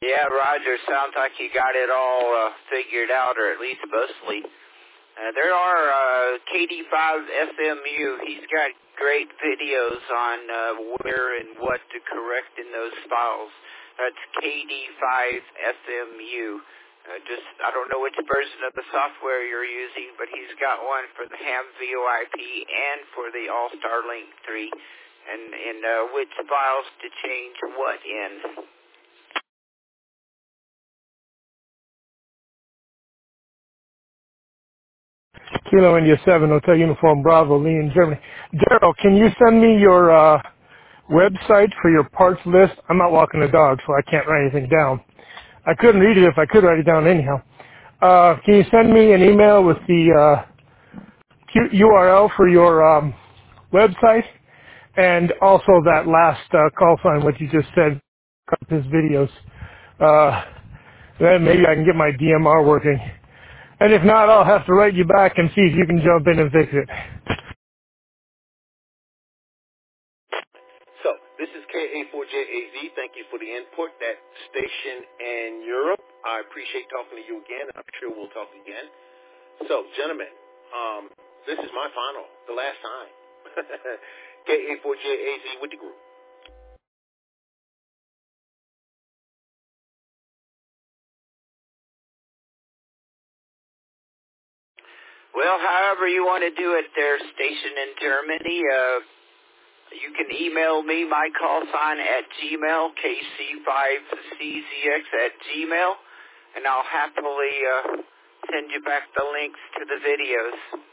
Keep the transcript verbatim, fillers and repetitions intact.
Yeah, Roger, sounds like you got it all uh, figured out, or at least mostly. Uh, there are uh, K D five S M U. He's got great videos on uh, where and what to correct in those files. That's K D five S M U. Uh, just, I don't know which version of the software you're using, but he's got one for the ham VoIP and for the All-Star Link three, and, and uh, which files to change what in. Kilo India seven, Hotel Uniform Bravo, Lee in Germany. Daryl, can you send me your uh, website for your parts list? I'm not walking the dog, so I can't write anything down. I couldn't read it if I could write it down anyhow. Uh, can you send me an email with the uh, Q- U R L for your um, website? And also that last uh, call sign, what you just said, up his videos. Uh, then maybe I can get my D M R working. And if not, I'll have to write you back and see if you can jump in and fix it. So, this is K A four J A Z. Thank you for the input. That station in Europe. I appreciate talking to you again. I'm sure we'll talk again. So, gentlemen, um, this is my final, the last time. K A four J A Z with the group. Well, however you want to do it there, station in Germany, uh, you can email me, my call sign at Gmail, K C five C Z X at Gmail, and I'll happily uh, send you back the links to the videos.